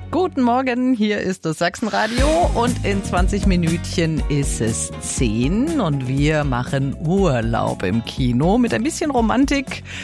Guten Morgen, hier ist das Sachsenradio und in 20 Minütchen ist es 10 und wir machen Urlaub im Kino mit ein bisschen Romantik.